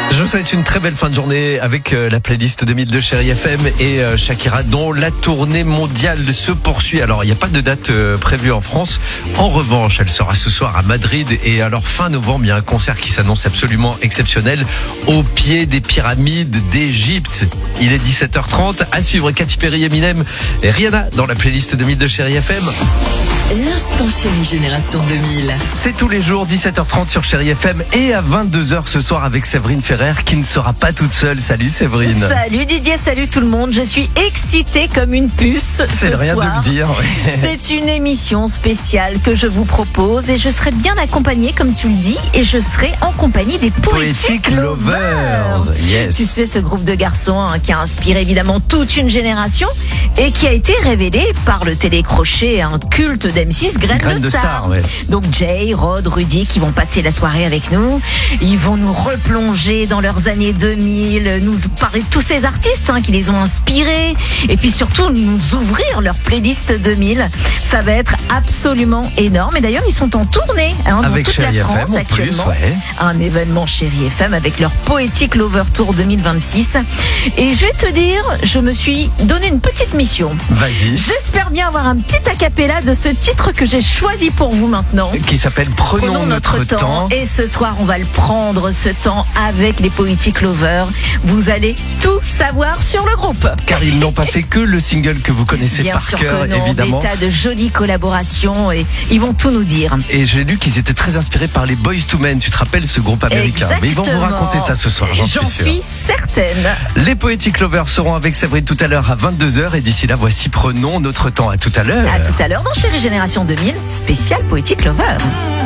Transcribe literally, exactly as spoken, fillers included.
Je vous souhaite une très belle fin de journée avec euh, la playlist deux mille de Chérie F M et euh, Shakira, dont la tournée mondiale se poursuit. Alors, il n'y a pas de date euh, prévue en France. En revanche, elle sera ce soir à Madrid. Et alors, fin novembre, il y a un concert qui s'annonce absolument exceptionnel au pied des pyramides d'Égypte. Il est dix-sept heures trente. À suivre Katy Perry, Eminem et Rihanna dans la playlist deux mille de Chérie F M. L'instant chérie génération deux mille. C'est tous les jours, dix-sept heures trente sur Chérie F M et à vingt-deux heures ce soir avec Séverine Ferrer qui ne sera pas toute seule. Salut Séverine. Salut Didier, salut tout le monde. Je suis excitée comme une puce. C'est rien soir. de le dire. C'est une émission spéciale que je vous propose et je serai bien accompagnée, comme tu le dis, et je serai en compagnie des Poetic Lovers. Yes. Tu sais, ce groupe de garçons hein, qui a inspiré évidemment toute une génération et qui a été révélé par le télécrochet un culte d'M six, Graines Graines de de Star. Star, ouais. Donc Jay, Rod, Rudy qui vont passer la soirée avec nous. Ils vont nous replonger dans leurs années deux mille, nous parler de tous ces artistes hein, qui les ont inspirés et puis surtout nous ouvrir leur playlist deux mille. Ça va être absolument énorme. Et d'ailleurs, ils sont en tournée hein, dans Avec toute Chérie la F M, France en actuellement. plus, ouais. Un événement Chérie F M avec leur Poetic Lover Tour deux mille vingt-six. Et je vais te dire, je me suis donné une petite mission. Vas-y. J'espère bien avoir un petit acapella de ce titre que j'ai choisi pour vous maintenant. Qui s'appelle Prenons, Prenons notre, notre temps. Et ce soir, on va le prendre, ce temps, avec les Poetic Lovers. Vous allez tout savoir sur le groupe. Car ils n'ont pas fait que le single que vous connaissez Bien par sûr cœur, que non, évidemment. des tas de jolies collaborations et ils vont tout nous dire. Et j'ai lu qu'ils étaient très inspirés par les Boyz two Men. Tu te rappelles ce groupe américain? Exactement. Mais ils vont vous raconter ça ce soir, j'en suis sûr. suis certaine. Les Poetic Lovers seront avec Séverine tout à l'heure à vingt-deux heures. Et d'ici là, voici Prenons notre temps. À tout à l'heure. À tout à l'heure dans Chérie Génération deux mille, spécial Poetic Lover.